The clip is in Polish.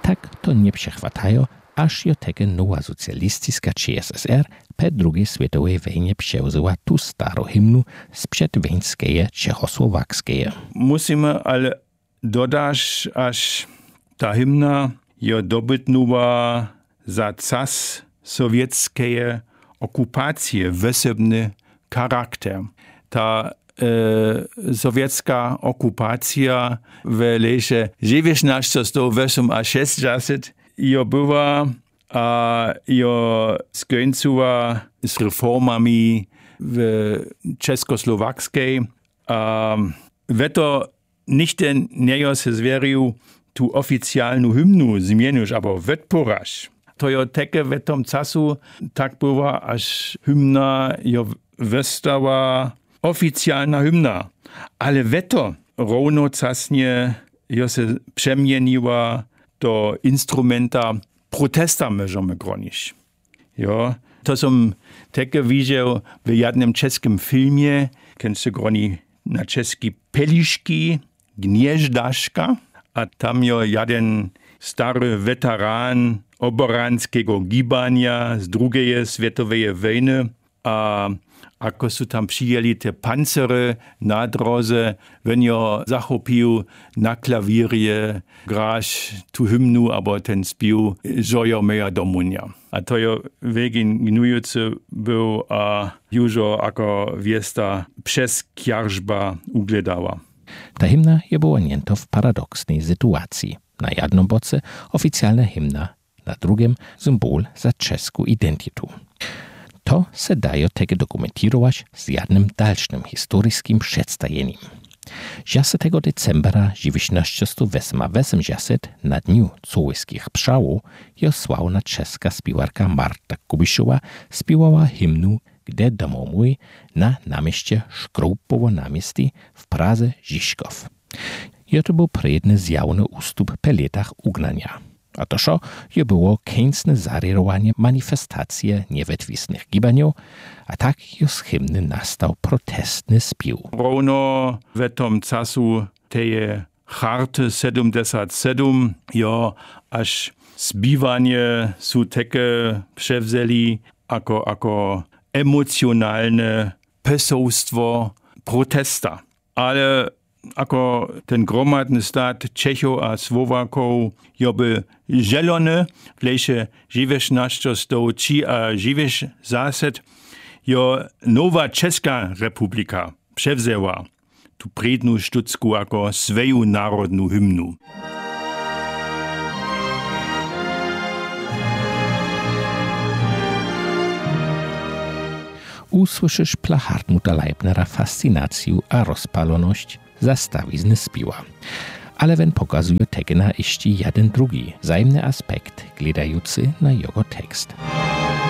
tak to nie przechwatają, aż jo tege nowa socjalistyczna ČSSR po II światowej wojnie przewzięła tu starą hymnu sprzed wieńskiej czechosłowackiej. Musimy ale dodać, aż ta hymna jo dobytnuła za czas sowieckiej okupacji wysebny charakter. Ta sowiecka okupacja w lesie 1968 jo była, a jo skończyła z reformami w czeskosłowackiej. Weto nichte nie se zwerił tu oficjalną hymnu zmienić, aber wetporaż. To jo teke w tom czasu tak była, aż hymna jo wystała oficjalna hymna. Ale weto równo czasnie jo se przemieniła do instrumenta protesta możemy gronić. Jo, to som teke widział w jednym czeskim filmie, kiedy se groni na czeski Peliszki, Gnieżdaszka, a tam jo jeden stary weteran oboranskiego gibania z II światowej wojny, a ako su tam przyjęli te pancery na drodze, when jo zachopił na klawirie grać tu hymnu, albo ten spił, że jo meja domunia. A to jo weginujący był, a już ako wiesta przez kierzba ugledała. Ta hymna je była niento w paradoksnej sytuacji. Na jednym boce oficjalna hymna, na drugim symbol za czeską identytu. To se daje tego dokumentować z jednym dalszym historycznym przedstawieniem. 6 decembra 1988 na Dniu Cołyskich Pszałów jo sławna czeska śpiewarka Marta Kubiszowa śpiewała hymnu Gdzie domov mój na namieście Škroupovo namiesti w Praze Žižkov. Je to był predny zjawny ustup po latach ugnania. A to šo je było kęsne zarerowanie manifestacje niewetwisnych gibaniów, a tak jo z hymny nastał protestny spił. Równo w tom czasu teje Charty 77, jo, aż zbiwanie su teke przewzeli jako emocjonalne poselstwo protesta. Ale ako ten gromadny stat Čechov a Slovákov jo by želone v leše živeš našťostou či a živeš zásad jo Nowa Česká republika převzela tu prednú štucku ako svoju národnú hymnu. Usłyszysz dla Hartmuta Leibnera fascynację a rozpaloność zastawizny spiła. Ale wen pokazuje tego na jeszcze jeden drugi, zajemny aspekt, gledający na jego tekst.